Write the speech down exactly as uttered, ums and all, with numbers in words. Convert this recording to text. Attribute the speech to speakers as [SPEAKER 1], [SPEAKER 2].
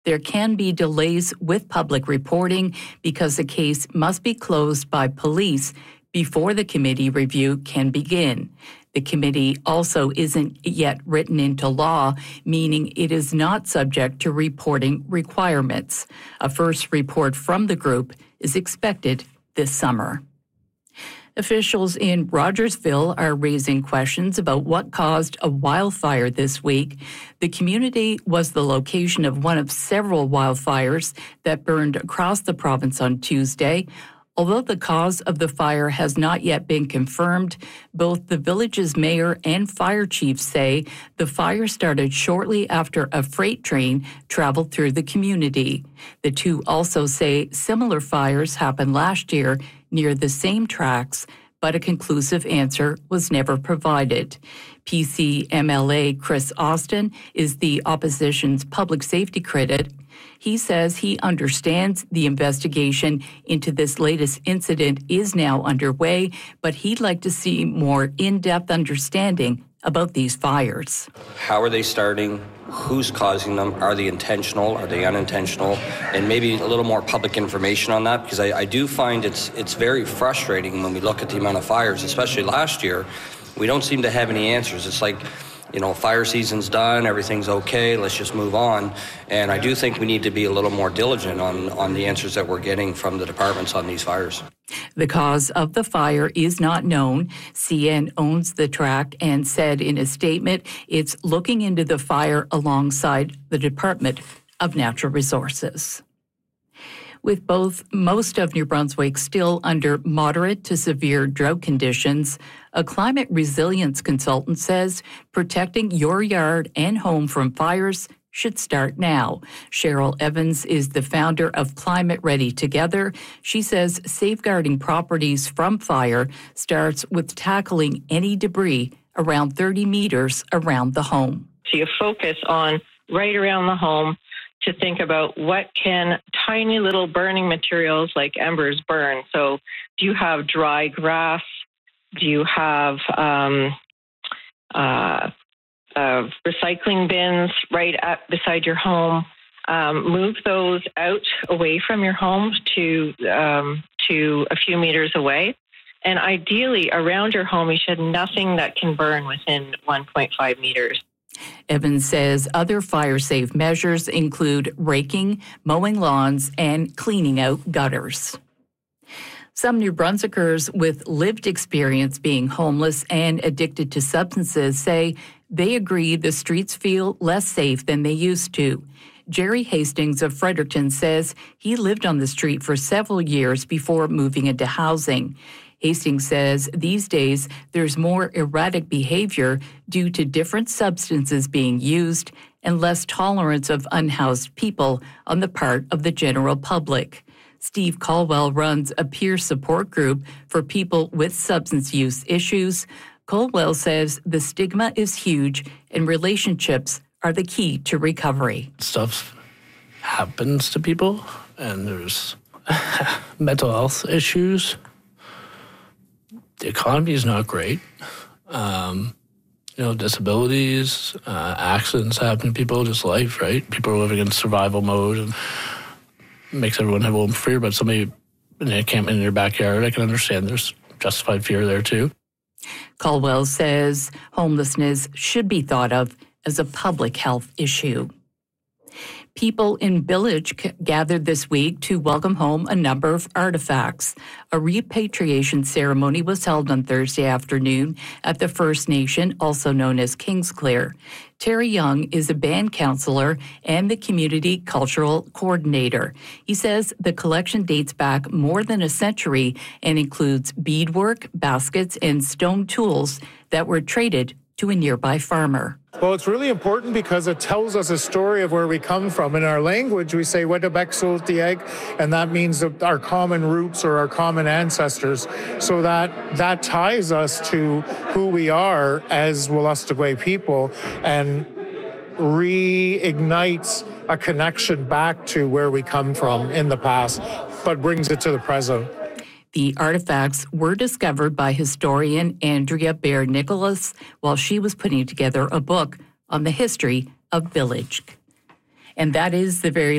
[SPEAKER 1] There can be delays with public reporting because the case must be closed by police before the committee review can begin. The committee also isn't yet written into law, meaning it is not subject to reporting requirements. A first report from the group is expected this summer. Officials in Rogersville are raising questions about what caused a wildfire this week. The community was the location of one of several wildfires that burned across the province on Tuesday. Although the cause of the fire has not yet been confirmed, both the village's mayor and fire chief say the fire started shortly after a freight train traveled through the community. The two also say similar fires happened last year near the same tracks, but a conclusive answer was never provided. P C M L A Chris Austin is the opposition's public safety critic. He says he understands the investigation into this latest incident is now underway, but he'd like to see more in-depth understanding about these fires.
[SPEAKER 2] How are they starting? Who's causing them? Are they intentional? Are they unintentional? And maybe a little more public information on that, because I, I do find it's it's very frustrating when we look at the amount of fires, especially last year. We don't seem to have any answers. It's like, you know, fire season's done, everything's okay, let's just move on. And I do think we need to be a little more diligent on, on the answers that we're getting from the departments on these fires.
[SPEAKER 1] The cause of the fire is not known. C N owns the track and said in a statement it's looking into the fire alongside the Department of Natural Resources. With both most of New Brunswick still under moderate to severe drought conditions, a climate resilience consultant says protecting your yard and home from fires should start now. Cheryl Evans is the founder of Climate Ready Together. She says safeguarding properties from fire starts with tackling any debris around thirty meters around the home.
[SPEAKER 3] So you focus on right around the home to think about what can tiny little burning materials like embers burn. So do you have dry grass? Do you have um, uh, uh, recycling bins right at, beside your home? Um, move those out away from your home to um, to a few meters away. And ideally, around your home, you should have nothing that can burn within one point five meters.
[SPEAKER 1] Evans says other fire-safe measures include raking, mowing lawns, and cleaning out gutters. Some New Brunswickers with lived experience being homeless and addicted to substances say they agree the streets feel less safe than they used to. Jerry Hastings of Fredericton says he lived on the street for several years before moving into housing. Hastings says these days there's more erratic behavior due to different substances being used and less tolerance of unhoused people on the part of the general public. Steve Colwell runs a peer support group for people with substance use issues. Colwell says the stigma is huge and relationships are the key to recovery.
[SPEAKER 4] Stuff happens to people and there's mental health issues. The economy is not great. Um, you know, disabilities, uh, accidents happen to people, just life, right? People are living in survival mode and makes everyone have a little fear, but somebody in a camp in your backyard, I can understand there's justified fear there too.
[SPEAKER 1] Colwell says homelessness should be thought of as a public health issue. People in Village gathered this week to welcome home a number of artifacts. A repatriation ceremony was held on Thursday afternoon at the First Nation, also known as Kingsclear. Terry Young is a band counselor and the community cultural coordinator. He says the collection dates back more than a century and includes beadwork, baskets, and stone tools that were traded to a nearby farmer.
[SPEAKER 5] Well, it's really important because it tells us a story of where we come from. In our language, we say Wedabeksultieg, and that means our common roots or our common ancestors. So that that ties us to who we are as Wolastoqey people and reignites a connection back to where we come from in the past, but brings it to the present.
[SPEAKER 1] The artifacts were discovered by historian Andrea Baird Nicholas while she was putting together a book on the history of Village. And that is the very